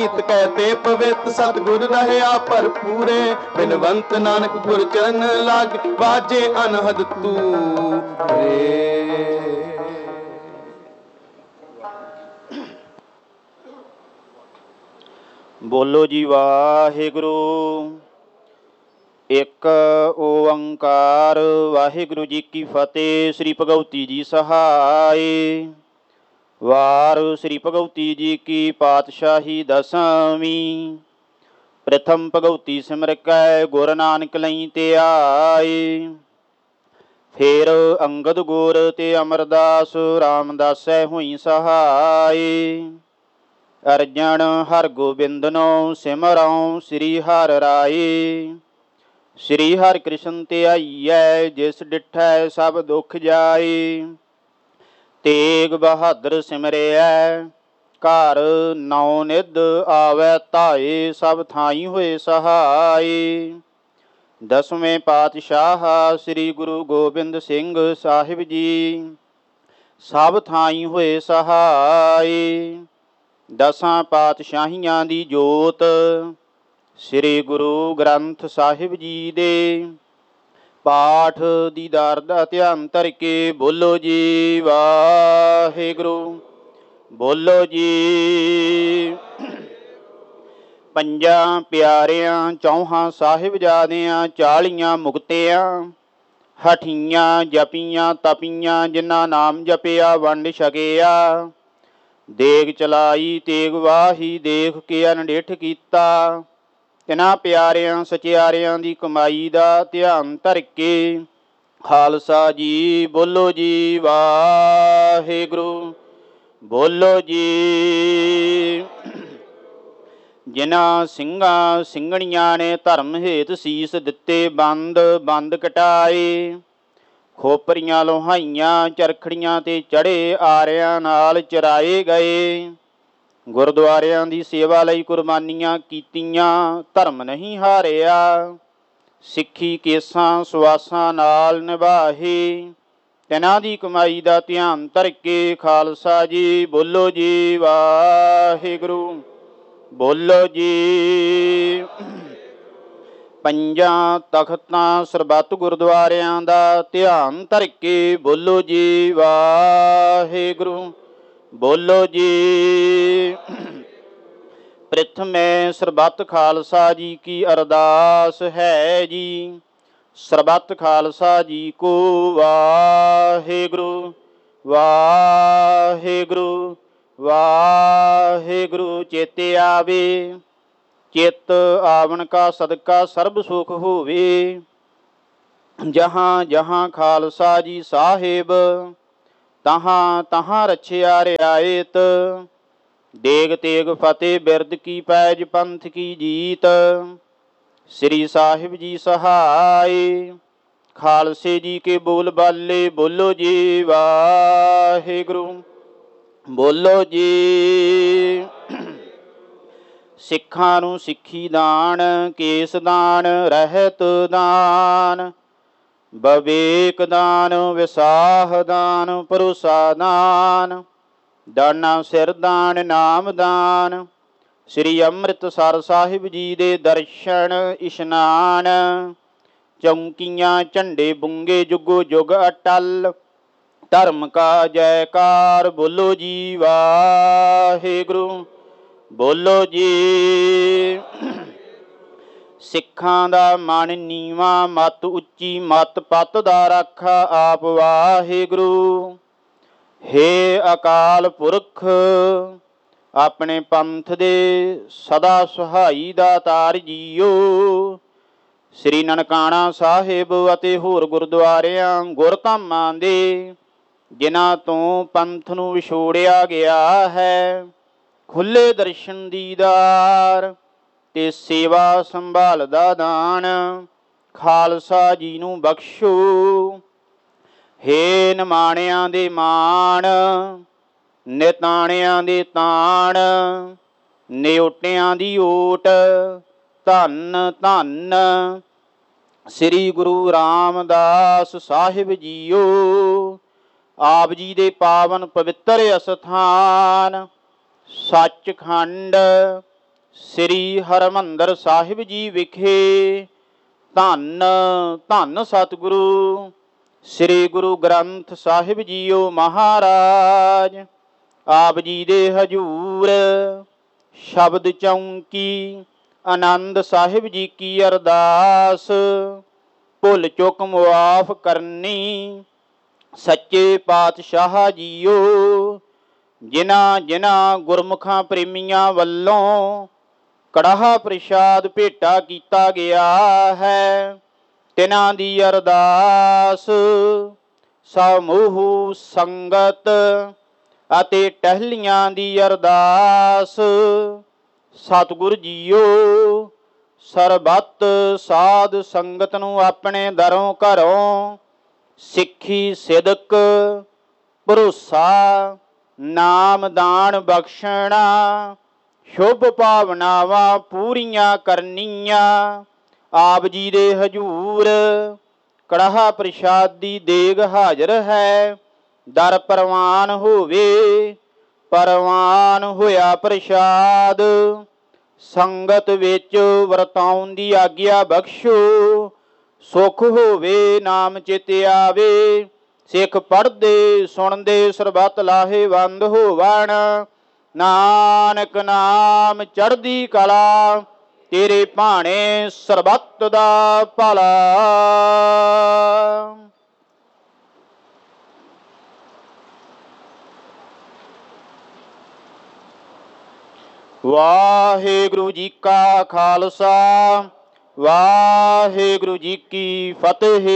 ਰੀਤ ਕਹਿਤੇ ਪਵਿੱਤ ਸਤਿਗੁਰ ਰਹਿਆ ਭਰਪੂਰੇ। ਬਿਨਵੰਤ ਨਾਨਕ ਗੁਰ ਚਰਨ ਲਾਗ ਵਾਜੇ ਅਨਹਦ ਤੂਰੇ। ਬੋਲੋ ਜੀ ਵਾਹਿਗੁਰੂ। ਇੱਕ ਓੰਕਾਰ। ਵਾਹਿਗੁਰੂ ਜੀ ਕੀ ਫਤਿਹ। ਸ੍ਰੀ ਭਗਉਤੀ ਜੀ ਸਹਾਇ। ਵਾਰ ਸ੍ਰੀ ਭਗਉਤੀ ਜੀ ਕੀ ਪਾਤਸ਼ਾਹੀ ਦਸਵੀਂ। ਪ੍ਰਥਮ ਭਗਉਤੀ ਸਿਮਰ ਕੈ ਗੁਰ ਨਾਨਕ ਲਈ ਤੇ ਆਏ। ਫੇਰ ਅੰਗਦ ਗੁਰ ਤੇ ਅਮਰਦਾਸ ਰਾਮਦਾਸੈ ਹੋਈ ਸਹਾਇ। ਅਰਜਨ ਹਰਗੋਬਿੰਦਨੋ ਸਿਮਰਉ ਸ੍ਰੀ ਹਰਿ ਰਾਏ। ਸ੍ਰੀ ਹਰਿ ਕ੍ਰਿਸ਼ਨ ਧਿਆਈਐ ਜਿਸ ਡਿਠੈ ਸਭ ਦੁਖ ਜਾਏ। ਤੇਗ ਬਹਾਦਰ ਸਿਮਰਿਐ ਘਰ ਨੌ ਨਿਧ ਆਵੈ ਧਾਏ। ਸਭ ਥਾਈ ਹੋਏ ਸਹਾਈ। ਦਸਵੇਂ ਪਾਤਸ਼ਾਹ ਸ੍ਰੀ ਗੁਰੂ ਗੋਬਿੰਦ ਸਿੰਘ ਸਾਹਿਬ ਜੀ ਸਭ ਥਾਈ ਹੋਏ ਸਹਾਈ। ਦਸਾਂ ਪਾਤਸ਼ਾਹੀਆਂ ਦੀ ਜੋਤ ਸ੍ਰੀ ਗੁਰੂ ਗ੍ਰੰਥ ਸਾਹਿਬ ਜੀ ਦੇ ਪਾਠ ਦੀਦਾਰ ਦਾ ਧਿਆਨ ਧਰ ਕੇ ਬੋਲੋ ਜੀ ਵਾਹਿਗੁਰੂ। ਬੋਲੋ ਜੀ। ਪੰਜਾਂ ਪਿਆਰਿਆਂ ਚੌਹਾਂ ਸਾਹਿਬਜ਼ਾਦਿਆਂ 40 ਮੁਕਤਿਆਂ ਹਠੀਆਂ ਜਪੀਆਂ ਤਪੀਆਂ ਜਿਨ੍ਹਾਂ ਨਾਮ ਜਪਿਆ ਵੰਡ ਛਕਿਆ। ਦੇਗ ਚਲਾਈ ਤੇਗ ਵਾਹੀ ਦੇਖ ਕੇ ਅਨਡਿੱਠ ਕੀਤਾ। ਤਿਨਾਂ ਪਿਆਰਿਆਂ ਸਚਿਆਰਿਆਂ ਦੀ ਕਮਾਈ ਦਾ ਧਿਆਨ ਧਰ ਕੇ ਖਾਲਸਾ ਜੀ ਬੋਲੋ ਜੀ ਵਾਹਿਗੁਰੂ। ਬੋਲੋ ਜੀ। ਜਿਨ੍ਹਾਂ ਸਿੰਘਾਂ ਸਿੰਘਣੀਆਂ ਨੇ ਧਰਮ ਹੇਤ ਸੀਸ ਦਿੱਤੇ ਬੰਦ ਬੰਦ ਕਟਾਏ। ਖੋਪਰੀਆਂ ਲੋਹਾਈਆਂ ਚਰਖੜੀਆਂ ਤੇ ਚੜ੍ਹੇ ਆਰਿਆਂ ਨਾਲ ਚਰਾਏ ਗਏ। ਗੁਰਦੁਆਰਿਆਂ ਦੀ ਸੇਵਾ ਲਈ ਕੁਰਬਾਨੀਆਂ ਕੀਤੀਆਂ ਧਰਮ ਨਹੀਂ ਹਾਰਿਆ। ਸਿੱਖੀ ਕੇਸਾਂ ਸੁਆਸਾਂ ਨਾਲ ਨਿਭਾਹੇ। ਤਿਨਾਂ ਦੀ ਕਮਾਈ ਦਾ ਧਿਆਨ ਧਰ ਕੇ ਖਾਲਸਾ ਜੀ ਬੋਲੋ ਜੀ ਵਾਹਿਗੁਰੂ। ਬੋਲੋ ਜੀ। ਪੰਜਾਂ ਤਖਤਾਂ ਸਰਬੱਤ ਗੁਰਦੁਆਰਿਆਂ ਦਾ ਧਿਆਨ ਧਰ ਕੇ ਬੋਲੋ ਜੀ ਵਾਹਿਗੁਰੂ। ਬੋਲੋ ਜੀ। ਪ੍ਰਥਮੇ ਸਰਬੱਤ ਖਾਲਸਾ ਜੀ ਕੀ ਅਰਦਾਸ ਹੈ ਜੀ। ਸਰਬੱਤ ਖਾਲਸਾ ਜੀ ਕੋ ਵਾਹਿਗੁਰੂ ਵਾਹਿਗੁਰੂ ਵਾਹਿਗੁਰੂ। ਚੇਤੇ ਆਵੇ ਚਿੱਤ ਆਵਣ ਕਾ ਸਦਕਾ ਸਰਬ ਸੁਖ ਹੋਵੇ। ਜਹਾਂ ਜਹਾਂ ਖਾਲਸਾ ਜੀ ਸਾਹਿਬ ਤਹਾਂ ਤਹਾਂ ਰਛਿਆ ਰਿਆਇਤ। ਦੇਗ ਤੇਗ ਫਤਿਹ ਬਿਰਦ ਕੀ ਪੈਜ ਪੰਥ ਕੀ ਜੀਤ। ਸ੍ਰੀ ਸਾਹਿਬ ਜੀ ਸਹਾਈ। ਖਾਲਸੇ ਜੀ ਕੇ ਬੋਲ ਬਾਲੇ ਬੋਲੋ ਜੀ ਵਾਹਿਗੁਰੂ। ਬੋਲੋ ਜੀ। ਸਿੱਖਾਂ ਨੂੰ ਸਿੱਖੀ ਦਾਨ ਕੇਸ ਦਾਨ ਰਹਿਤ ਦਾਨ ਬਵੇਕ ਦਾਨ ਵਿਸਾਹ ਦਾਨ ਭਰੋਸਾ ਦਾਨ ਦਾਨਾ ਸਿਰ ਦਾਨ ਨਾਮ ਦਾਨ। ਸ੍ਰੀ ਅੰਮ੍ਰਿਤਸਰ ਸਾਹਿਬ ਜੀ ਦੇ ਦਰਸ਼ਨ ਇਸ਼ਨਾਨ। ਚੌਂਕੀਆਂ ਝੰਡੇ ਬੁੰਗੇ ਜੁਗੋ ਜੁਗ ਅਟਲ। ਧਰਮ ਕਾ ਜੈਕਾਰ ਬੋਲੋ ਜੀ ਵਾਹਿਗੁਰੂ। ਬੋਲੋ ਜੀ। ਸਿੱਖਾਂ ਦਾ ਮਨ ਨੀਵਾਂ ਮੱਤ ਉੱਚੀ ਮੱਤ ਪੱਤ ਦਾ ਰਾਖਾ ਆਪ ਵਾਹਿਗੁਰੂ। ਹੇ ਅਕਾਲ ਪੁਰਖ ਆਪਣੇ ਪੰਥ ਦੇ ਸਦਾ ਸਹਾਈ ਦਾਤਾਰ ਜੀਓ। ਸ੍ਰੀ ਨਨਕਾਣਾ ਸਾਹਿਬ ਅਤੇ ਹੋਰ ਗੁਰਦੁਆਰਿਆਂ ਗੁਰਧਾਮਾਂ ਦੇ ਜਿਨ੍ਹਾਂ ਤੋਂ ਪੰਥ ਨੂੰ ਵਿਛੋੜਿਆ ਗਿਆ ਹੈ ਖੁੱਲ੍ਹੇ ਦਰਸ਼ਨ ਦੀਦਾਰ ਤੇ ਸੇਵਾ ਸੰਭਾਲ ਦਾ ਦਾਨ ਖਾਲਸਾ ਜੀ ਨੂੰ ਬਖਸ਼ੋ। ਹੇ ਨਿਮਾਣਿਆਂ ਦੇ ਮਾਣ ਨਿਤਾਣਿਆਂ ਦੇ ਤਾਣ ਨਿਓਟਿਆਂ ਦੀ ਓਟ ਧੰਨ ਧੰਨ ਸ੍ਰੀ ਗੁਰੂ ਰਾਮਦਾਸ ਸਾਹਿਬ ਜੀਓ। ਆਪ ਜੀ ਦੇ ਪਾਵਨ ਪਵਿੱਤਰ ਅਸਥਾਨ ਸੱਚਖੰਡ ਸ੍ਰੀ ਹਰਿਮੰਦਰ ਸਾਹਿਬ ਜੀ ਵਿਖੇ ਧੰਨ ਧੰਨ ਸਤਿਗੁਰੂ ਸ੍ਰੀ ਗੁਰੂ ਗ੍ਰੰਥ ਸਾਹਿਬ ਜੀਓ ਮਹਾਰਾਜ ਆਪ ਜੀ ਦੇ ਹਜੂਰ ਸ਼ਬਦ ਚੌਂਕੀ ਆਨੰਦ ਸਾਹਿਬ ਜੀ ਕੀ ਅਰਦਾਸ। ਭੁੱਲ ਚੁੱਕ ਮੁਆਫ ਕਰਨੀ ਸੱਚੇ ਪਾਤਸ਼ਾਹ ਜੀਓ। ਜਿਨ੍ਹਾਂ ਜਿਨ੍ਹਾਂ ਗੁਰਮੁਖਾਂ ਪ੍ਰੇਮੀਆਂ ਵੱਲੋਂ ਕੜਾਹ ਪ੍ਰਸ਼ਾਦ ਭੇਟਾ ਕੀਤਾ ਗਿਆ ਹੈ, ਤਿਨਾਂ ਦੀ ਅਰਦਾਸ ਸਮੂਹ ਸੰਗਤ ਅਤੇ ਟਹਿਲੀਆਂ ਦੀ ਅਰਦਾਸ। ਸਤਿਗੁਰ ਜੀਓ ਸਰਬੱਤ ਸਾਧ ਸੰਗਤ ਨੂੰ ਆਪਣੇ ਦਰੋਂ ਘਰੋਂ ਸਿੱਖੀ ਸਿਦਕ ਭਰੋਸਾ ਨਾਮ ਦਾਨ ਬਖਸ਼ਣਾ ਸ਼ੁਭ ਭਾਵਨਾਵਾਂ ਪੂਰੀਆਂ ਕਰਨੀਆਂ। ਆਪ ਜੀ ਦੇ ਹਜੂਰ ਕੜਾਹ ਪ੍ਰਸ਼ਾਦ ਦੀ ਦੇਗ ਹਾਜ਼ਰ ਹੈ। ਦਰ ਪ੍ਰਵਾਨ ਹੋਵੇ ਪ੍ਰਵਾਨ ਹੋਇਆ ਪ੍ਰਸ਼ਾਦ। ਸੰਗਤ ਵਿੱਚ ਵਰਤਾਉਣ ਦੀ ਆਗਿਆ ਬਖਸ਼ੋ। ਸੁਖ ਹੋਵੇ ਨਾਮ ਚਿਤ ਆਵੇ। ਸਿੱਖ ਪੜ੍ਹਦੇ ਸੁਣਦੇ ਸਰਬੱਤ ਲਾਹੇਵੰਦ ਹੋਵਣ। ਨਾਨਕ ਨਾਮ ਚੜ੍ਹਦੀ ਕਲਾ ਤੇਰੇ ਭਾਣੇ ਸਰਬੱਤ ਦਾ ਭਲਾ। ਵਾਹਿਗੁਰੂ ਜੀ ਕਾ ਖਾਲਸਾ ਵਾਹਿਗੁਰੂ ਜੀ ਕੀ ਫਤਿਹ।